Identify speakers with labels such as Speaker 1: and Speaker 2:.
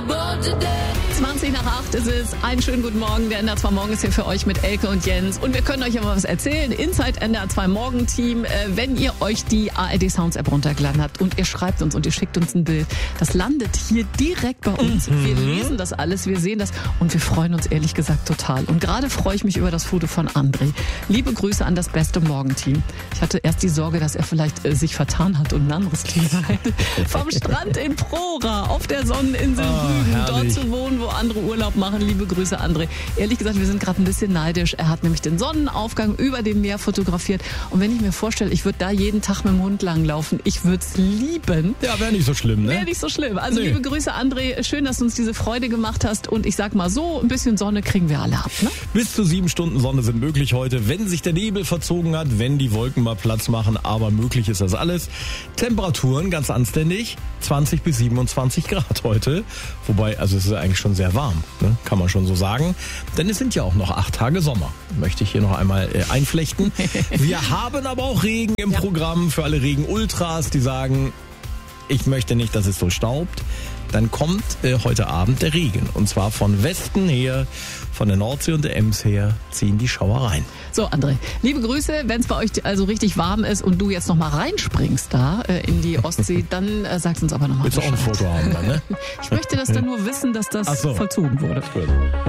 Speaker 1: 20 nach 8 ist es. Einen schönen guten Morgen. Der NDR 2 Morgen ist hier für euch mit Elke und Jens. Und wir können euch aber was erzählen. Inside NDR 2 Morgen Team. Wenn ihr euch die ARD Sounds App runtergeladen habt und ihr schreibt uns und ihr schickt uns ein Bild, das landet hier direkt bei uns. Wir lesen das alles, wir sehen das und wir freuen uns ehrlich gesagt total. Und gerade freue ich mich über das Foto von André. Liebe Grüße an das beste Morgenteam. Ich hatte erst die Sorge, dass er vielleicht sich vertan hat und ein anderes Team hat. Vom Strand in Prora auf der Sonneninsel Rügen, dort zu wohnen, wo andere Urlaub machen. Liebe Grüße, André. Ehrlich gesagt, wir sind gerade ein bisschen neidisch. Er hat nämlich den Sonnenaufgang über dem Meer fotografiert. Und wenn ich mir vorstelle, ich würde da jeden Tag mit dem Hund langlaufen, ich würde es lieben.
Speaker 2: Ja, wäre nicht so schlimm, ne?
Speaker 1: Wäre nicht so schlimm. Also liebe Grüße, André. Schön, dass du uns diese Freude gemacht hast. Und ich sag mal so, ein bisschen Sonne kriegen wir alle ab, ne?
Speaker 2: Bis zu 7 Stunden Sonne sind möglich heute, wenn sich der Nebel verzogen hat, wenn die Wolken mal Platz machen. Aber möglich ist das alles. Temperaturen ganz anständig, 20 bis 27 Grad heute. Wobei, also es ist eigentlich schon sehr warm, ne? Kann man schon so sagen. Denn es sind ja auch noch 8 Tage Sommer. Möchte ich hier noch einmal einflechten. Wir haben aber auch Regen im Programm für alle Regen-Ultras, die sagen, ich möchte nicht, dass es so staubt. Dann kommt heute Abend der Regen. Und zwar von Westen her, von der Nordsee und der Ems her, ziehen die Schauer rein.
Speaker 1: So, André, liebe Grüße. Wenn es bei euch also richtig warm ist und du jetzt noch mal reinspringst da in die Ostsee, dann sagst uns aber noch mal
Speaker 2: Willst du auch ein Foto haben dann, ne?
Speaker 1: Ich möchte das dann nur wissen, dass das vollzogen wurde.
Speaker 2: Gut.